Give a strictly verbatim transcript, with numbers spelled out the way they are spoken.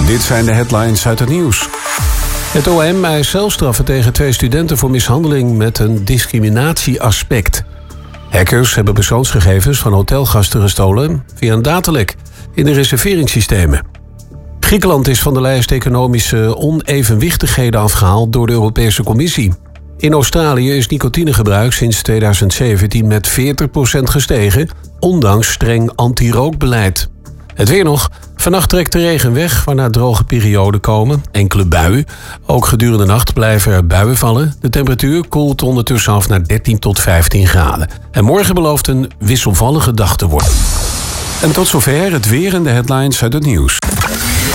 Dit zijn de headlines uit het nieuws. Het O M eist celstraffen tegen twee studenten voor mishandeling met een discriminatieaspect. Hackers hebben persoonsgegevens van hotelgasten gestolen via een datalek in de reserveringssystemen. Griekenland is van de lijst economische onevenwichtigheden afgehaald door de Europese Commissie. In Australië is nicotinegebruik sinds tweeduizend zeventien met veertig procent gestegen, ondanks streng anti-rookbeleid. Het weer nog. Vannacht trekt de regen weg, waarna droge perioden komen. Enkele buien. Ook gedurende de nacht blijven er buien vallen. De temperatuur koelt ondertussen af naar dertien tot vijftien graden. En morgen belooft een wisselvallige dag te worden. En tot zover het weer en de headlines uit het nieuws.